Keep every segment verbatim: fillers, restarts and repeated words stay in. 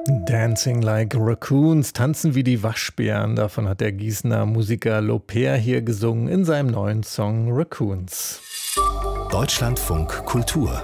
Dancing like Raccoons, tanzen wie die Waschbären. Davon hat der Gießener Musiker Loper hier gesungen in seinem neuen Song Raccoons. Deutschlandfunk Kultur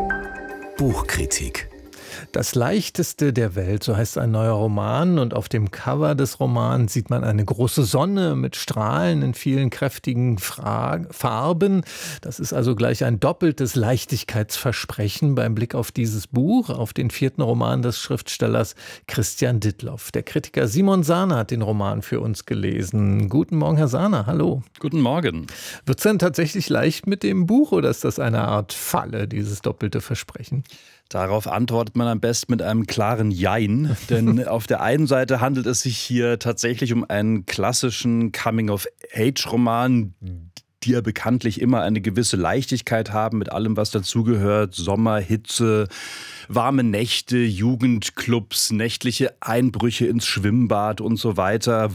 Buchkritik. Das leichteste der Welt, so heißt ein neuer Roman, und auf dem Cover des Romans sieht man eine große Sonne mit Strahlen in vielen kräftigen Fra- Farben. Das ist also gleich ein doppeltes Leichtigkeitsversprechen beim Blick auf dieses Buch, auf den vierten Roman des Schriftstellers Christian Ditloff. Der Kritiker Simon Sahner hat den Roman für uns gelesen. Guten Morgen, Herr Sahner, hallo. Guten Morgen. Wird es denn tatsächlich leicht mit dem Buch oder ist das eine Art Falle, dieses doppelte Versprechen? Darauf antwortet man am besten mit einem klaren Jein, denn auf der einen Seite handelt es sich hier tatsächlich um einen klassischen Coming-of-Age-Roman, die ja bekanntlich immer eine gewisse Leichtigkeit haben mit allem, was dazugehört. Sommer, Hitze, warme Nächte, Jugendclubs, nächtliche Einbrüche ins Schwimmbad und so weiter,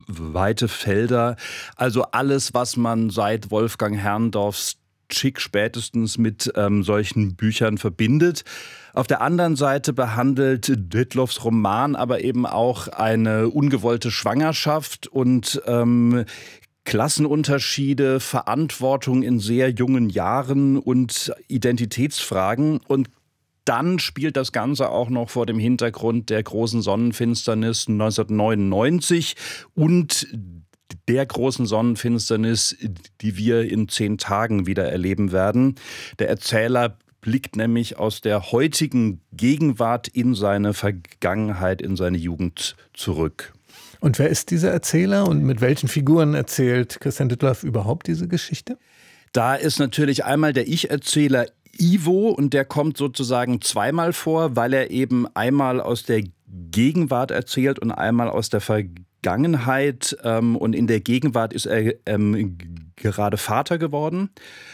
weite Felder. Also alles, was man seit Wolfgang Herrndorfs Schick spätestens mit ähm, solchen Büchern verbindet. Auf der anderen Seite behandelt Ditloffs Roman aber eben auch eine ungewollte Schwangerschaft und ähm, Klassenunterschiede, Verantwortung in sehr jungen Jahren und Identitätsfragen. Und dann spielt das Ganze auch noch vor dem Hintergrund der großen Sonnenfinsternis neunzehnhundertneunundneunzig und der großen Sonnenfinsternis, die wir in zehn Tagen wieder erleben werden. Der Erzähler blickt nämlich aus der heutigen Gegenwart in seine Vergangenheit, in seine Jugend zurück. Und wer ist dieser Erzähler und mit welchen Figuren erzählt Christian Ditloff überhaupt diese Geschichte? Da ist natürlich einmal der Ich-Erzähler Ivo und der kommt sozusagen zweimal vor, weil er eben einmal aus der Gegenwart erzählt und einmal aus der Vergangenheit. Vergangenheit ähm, und in der Gegenwart ist er ähm, gerade Vater geworden.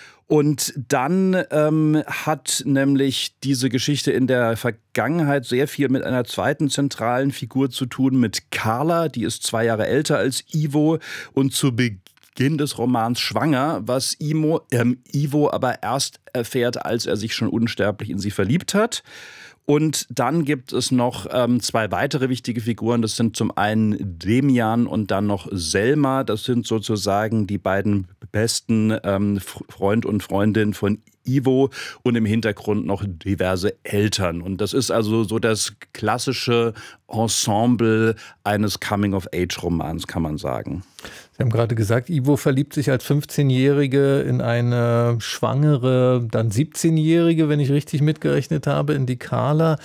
Und dann ähm, hat nämlich diese Geschichte in der Vergangenheit sehr viel mit einer zweiten zentralen Figur zu tun, mit Carla, die ist zwei Jahre älter als Ivo und zu Beginn des Romans schwanger, was Imo, ähm, Ivo aber erst erfährt, als er sich schon unsterblich in sie verliebt hat. Und dann gibt es noch ähm, zwei weitere wichtige Figuren. Das sind zum einen Demian und dann noch Selma. Das sind sozusagen die beiden besten ähm, Freund und Freundin von Ivo und im Hintergrund noch diverse Eltern. Und das ist also so das klassische Ensemble eines Coming-of-Age-Romans, kann man sagen. Sie haben gerade gesagt, Ivo verliebt sich als fünfzehnjährige in eine schwangere, dann siebzehnjährige, wenn ich richtig mitgerechnet habe, in die Carla.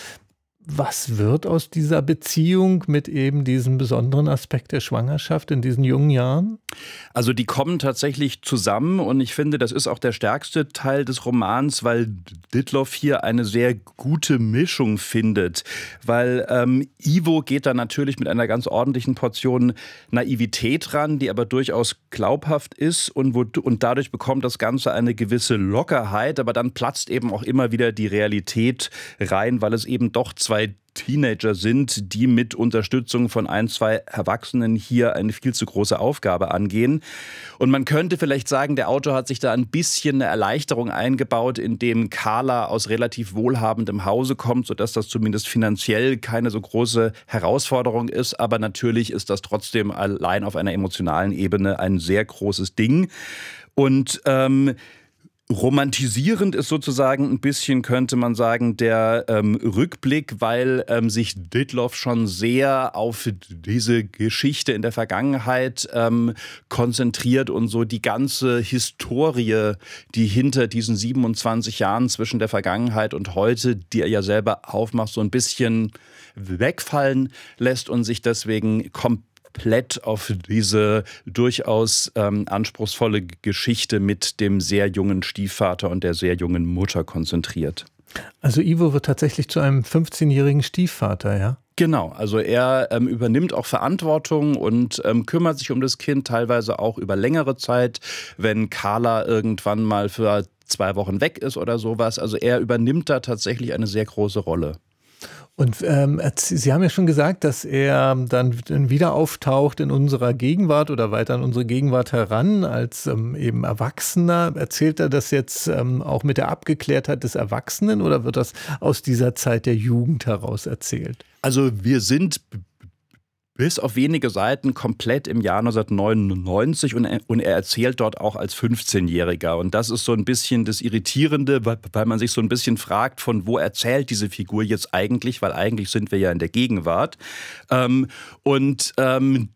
Was wird aus dieser Beziehung mit eben diesem besonderen Aspekt der Schwangerschaft in diesen jungen Jahren? Also die kommen tatsächlich zusammen und ich finde, das ist auch der stärkste Teil des Romans, weil Ditloff hier eine sehr gute Mischung findet. Weil ähm, Ivo geht da natürlich mit einer ganz ordentlichen Portion Naivität ran, die aber durchaus glaubhaft ist und, wo, und dadurch bekommt das Ganze eine gewisse Lockerheit, aber dann platzt eben auch immer wieder die Realität rein, weil es eben doch zwei Teenager sind, die mit Unterstützung von ein, zwei Erwachsenen hier eine viel zu große Aufgabe angehen. Und man könnte vielleicht sagen, der Autor hat sich da ein bisschen eine Erleichterung eingebaut, indem Carla aus relativ wohlhabendem Hause kommt, sodass das zumindest finanziell keine so große Herausforderung ist. Aber natürlich ist das trotzdem allein auf einer emotionalen Ebene ein sehr großes Ding. Und ähm, romantisierend ist sozusagen ein bisschen, könnte man sagen, der ähm, Rückblick, weil ähm, sich Ditloff schon sehr auf diese Geschichte in der Vergangenheit ähm, konzentriert und so die ganze Historie, die hinter diesen siebenundzwanzig Jahren zwischen der Vergangenheit und heute, die er ja selber aufmacht, so ein bisschen wegfallen lässt und sich deswegen komplett komplett auf diese durchaus ähm, anspruchsvolle Geschichte mit dem sehr jungen Stiefvater und der sehr jungen Mutter konzentriert. Also Ivo wird tatsächlich zu einem fünfzehnjährigen Stiefvater, ja? Genau, also er ähm, übernimmt auch Verantwortung und ähm, kümmert sich um das Kind, teilweise auch über längere Zeit, wenn Carla irgendwann mal für zwei Wochen weg ist oder sowas. Also er übernimmt da tatsächlich eine sehr große Rolle. Und ähm, Sie haben ja schon gesagt, dass er dann wieder auftaucht in unserer Gegenwart oder weiter in unsere Gegenwart heran als ähm, eben Erwachsener. Erzählt er das jetzt ähm, auch mit der Abgeklärtheit des Erwachsenen oder wird das aus dieser Zeit der Jugend heraus erzählt? Also wir sind bis auf wenige Seiten komplett im Jahr neunzehnhundertneunundneunzig und er, und er erzählt dort auch als fünfzehnjähriger. Und das ist so ein bisschen das Irritierende, weil, weil man sich so ein bisschen fragt, von wo erzählt diese Figur jetzt eigentlich, weil eigentlich sind wir ja in der Gegenwart. Ähm, und ähm,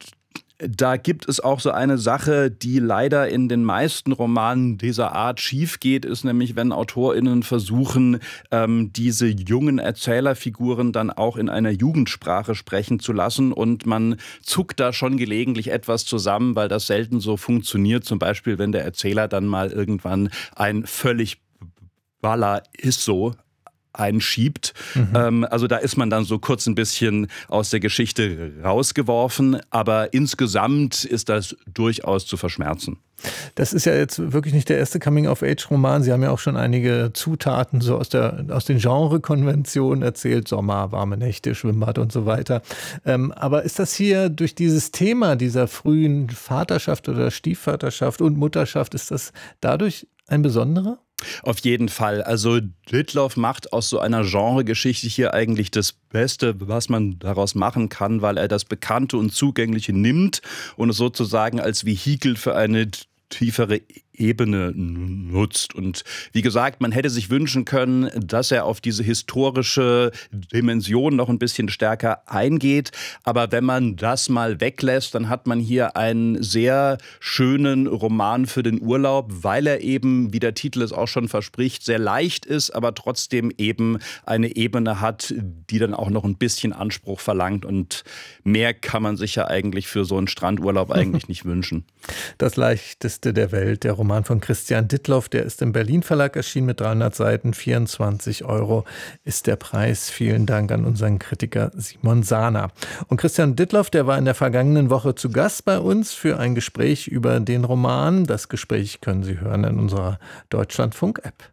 Da gibt es auch so eine Sache, die leider in den meisten Romanen dieser Art schief geht, ist nämlich, wenn AutorInnen versuchen, ähm, diese jungen Erzählerfiguren dann auch in einer Jugendsprache sprechen zu lassen, und man zuckt da schon gelegentlich etwas zusammen, weil das selten so funktioniert. Zum Beispiel, wenn der Erzähler dann mal irgendwann ein völlig Balla ist so einschiebt. Mhm. Ähm, also da ist man dann so kurz ein bisschen aus der Geschichte rausgeworfen, aber insgesamt ist das durchaus zu verschmerzen. Das ist ja jetzt wirklich nicht der erste Coming-of-Age-Roman. Sie haben ja auch schon einige Zutaten so aus, der, aus den Genrekonventionen erzählt. Sommer, warme Nächte, Schwimmbad und so weiter. Ähm, aber ist das hier durch dieses Thema dieser frühen Vaterschaft oder Stiefvaterschaft und Mutterschaft, ist das dadurch ein besonderer? Auf jeden Fall. Also Ditloff macht aus so einer Genregeschichte hier eigentlich das Beste, was man daraus machen kann, weil er das Bekannte und Zugängliche nimmt und es sozusagen als Vehikel für eine tiefere Ebene nutzt. Und wie gesagt, man hätte sich wünschen können, dass er auf diese historische Dimension noch ein bisschen stärker eingeht. Aber wenn man das mal weglässt, dann hat man hier einen sehr schönen Roman für den Urlaub, weil er eben, wie der Titel es auch schon verspricht, sehr leicht ist, aber trotzdem eben eine Ebene hat, die dann auch noch ein bisschen Anspruch verlangt. Und mehr kann man sich ja eigentlich für so einen Strandurlaub eigentlich nicht wünschen. Das leichteste der Welt, der Roman von Christian Ditloff, der ist im Berlin Verlag erschienen mit dreihundert Seiten, vierundzwanzig Euro ist der Preis. Vielen Dank an unseren Kritiker Simon Sahner. Und Christian Ditloff, der war in der vergangenen Woche zu Gast bei uns für ein Gespräch über den Roman. Das Gespräch können Sie hören in unserer Deutschlandfunk-App.